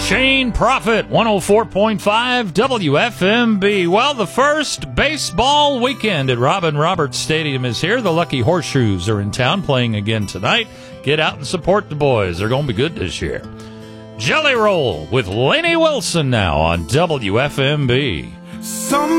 Shane Prophet, 104.5 WFMB. Well, the first baseball weekend at Robin Roberts Stadium is here. The Lucky Horseshoes are in town playing again tonight. Get out and support the boys. They're going to be good this year. Jelly Roll with Lainey Wilson now on WFMB.